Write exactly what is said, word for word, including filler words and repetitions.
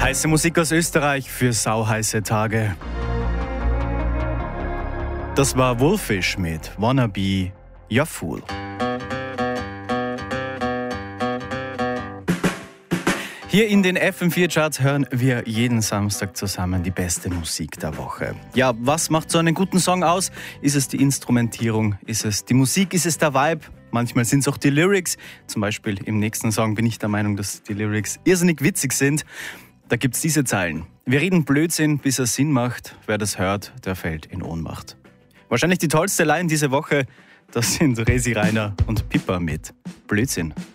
Heiße Musik aus Österreich für sauheiße Tage. Das war Wolfish mit Wanna Be Your Fool. Hier in den F M vier Charts hören wir jeden Samstag zusammen die beste Musik der Woche. Ja, was macht so einen guten Song aus? Ist es die Instrumentierung? Ist es die Musik? Ist es der Vibe? Manchmal sind es auch die Lyrics. Zum Beispiel im nächsten Song bin ich der Meinung, dass die Lyrics irrsinnig witzig sind. Da gibt's diese Zeilen. Wir reden Blödsinn, bis er Sinn macht. Wer das hört, der fällt in Ohnmacht. Wahrscheinlich die tollste Line diese Woche, das sind Resi Rainer und Pippa mit Blödsinn.